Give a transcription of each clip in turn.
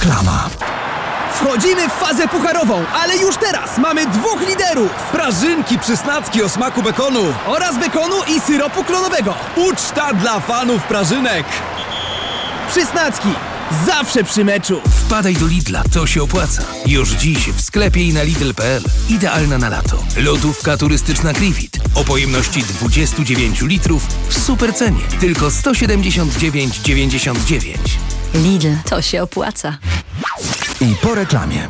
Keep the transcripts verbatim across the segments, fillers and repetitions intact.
Reklama. Wchodzimy w fazę pucharową, ale już teraz mamy dwóch liderów! Prażynki przysnacki o smaku bekonu Oraz bekonu i syropu klonowego. Uczta dla fanów prażynek. Przysnacki. Zawsze przy meczu. Wpadaj do Lidla, to się opłaca. Już dziś w sklepie i na lidl kropka p l. Idealna na lato. Lodówka turystyczna Krivit o pojemności dwadzieścia dziewięć litrów w super cenie. Tylko sto siedemdziesiąt dziewięć dziewięćdziesiąt dziewięć. Lidl, to się opłaca. I po reklamie.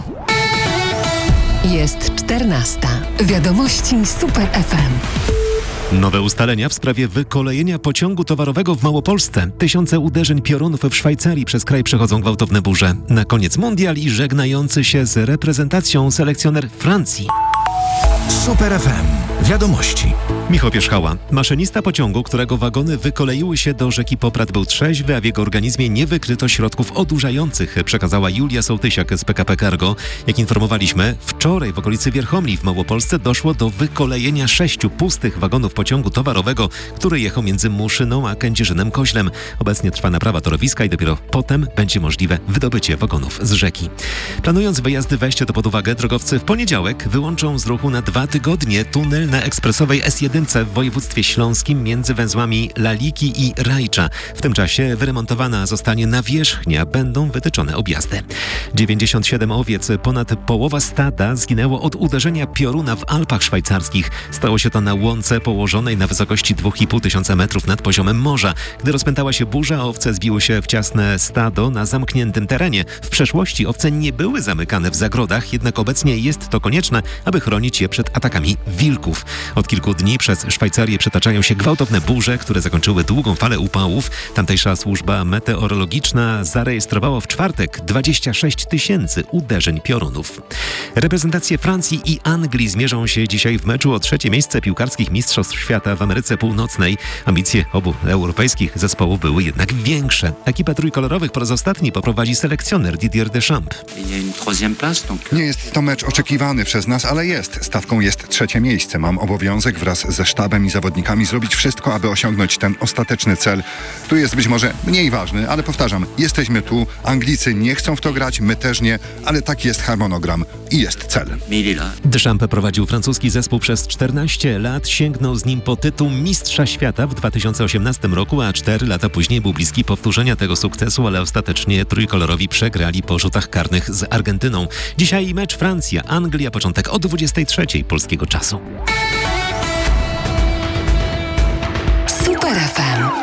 Jest czternasta. Wiadomości Super F M. Nowe ustalenia w sprawie wykolejenia pociągu towarowego w Małopolsce. Tysiące uderzeń piorunów w Szwajcarii przez kraj przechodzą gwałtowne burze. Na koniec mundial i żegnający się z reprezentacją selekcjoner Francji. Super F M. Wiadomości. Michał Pierzchała. Maszynista pociągu, którego wagony wykoleiły się do rzeki Poprad, był trzeźwy, a w jego organizmie nie wykryto środków odurzających, przekazała Julia Sołtysiak z P K P Cargo. Jak informowaliśmy, wczoraj w okolicy Wierchomli w Małopolsce doszło do wykolejenia sześciu pustych wagonów pociągu towarowego, który jechał między Muszyną a Kędzierzynem-Koźlem. Obecnie trwa naprawa torowiska i dopiero potem będzie możliwe wydobycie wagonów z rzeki. Planując wyjazdy, weźcie to pod uwagę, drogowcy w poniedziałek wyłączą z ruchu na dwa tygodnie tunel na ekspresowej S jeden w województwie śląskim między węzłami Laliki i Rajcza. W tym czasie wyremontowana zostanie nawierzchnia, będą wytyczone objazdy. dziewięćdziesiąt siedem owiec, ponad połowa stada zginęło od uderzenia pioruna w Alpach Szwajcarskich. Stało się to na łące położonej na wysokości dwa i pół tysiąca metrów nad poziomem morza. Gdy rozpętała się burza, owce zbiły się w ciasne stado na zamkniętym terenie. W przeszłości owce nie były zamykane w zagrodach, jednak obecnie jest to konieczne, aby chronić je przed atakami wilków. Od kilku dni przez Szwajcarię przetaczają się gwałtowne burze, które zakończyły długą falę upałów. Tamtejsza służba meteorologiczna zarejestrowała w czwartek dwadzieścia sześć tysięcy uderzeń piorunów. Reprezentacje Francji i Anglii zmierzą się dzisiaj w meczu o trzecie miejsce piłkarskich mistrzostw świata w Ameryce Północnej. Ambicje obu europejskich zespołów były jednak większe. Ekipa trójkolorowych po raz ostatni poprowadzi selekcjoner Didier Deschamps. Nie jest to mecz oczekiwany przez nas, ale jest. Stawką jest trzecie miejsce. Mam obowiązek wraz ze sztabem i zawodnikami zrobić wszystko, aby osiągnąć ten ostateczny cel, który jest być może mniej ważny, ale powtarzam, jesteśmy tu, Anglicy nie chcą w to grać, my też nie, ale taki jest harmonogram i jest cel. Deschamps prowadził francuski zespół przez czternaście lat, sięgnął z nim po tytuł mistrza świata w dwa tysiące osiemnastym roku, a cztery lata później był bliski powtórzenia tego sukcesu, ale ostatecznie trójkolorowi przegrali po rzutach karnych z Argentyną. Dzisiaj mecz Francja-Anglia, początek o dwudziestej trzeciej polskiego czasu. Super F M.